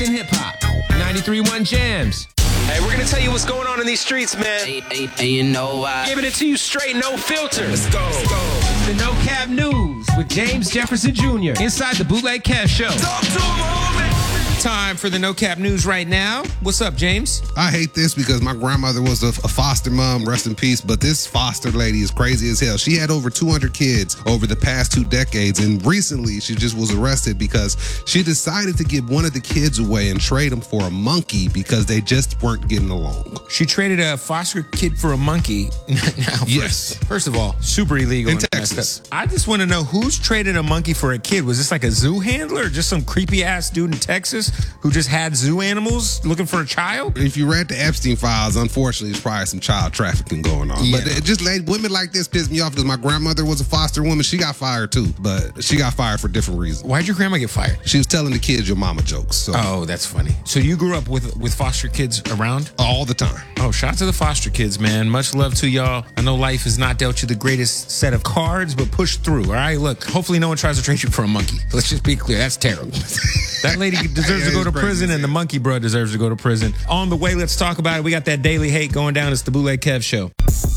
and hip-hop. 93.1 Jams. Hey, we're gonna tell you what's going on in these streets, man. Hey, you know why? Giving it to you straight, no filter. Let's go. The No Cap News with James Jefferson Jr. inside the Bootleg Kev Show. Talk to him, homie. Time for the No Cap News right now. What's up, James? I hate this because my grandmother was a foster mom, rest in peace, but this foster lady is crazy as hell. She had over 200 kids over the past 2 decades, and recently she just was arrested because she decided to give one of the kids away and trade him for a monkey because they just weren't getting along. She traded a foster kid for a monkey. Now, Yes. First of all, super illegal In and Texas. messed up. I just want to know who's traded a monkey for a kid. Was this like a zoo handler or just some creepy ass dude in Texas who just had zoo animals looking for a child? If you read the Epstein files, unfortunately, there's probably some child trafficking going on. Yeah. But it just women like this piss me off because my grandmother was a foster woman. She got fired too, but she got fired for different reasons. Why'd your grandma get fired? She was telling the kids your mama jokes. So Oh, that's funny. So you grew up with foster kids around? all the time. Oh, shout out to the foster kids, man. Much love to y'all. I know life has not dealt you the greatest set of cards, but push through, all right? Look, hopefully no one tries to trade you for a monkey. Let's just be clear. That's terrible. That lady deserves to go to prison, and the monkey bro deserves to go to prison. On the way, let's talk about it. We got that daily hate going down. It's the Bootleg Kev Show.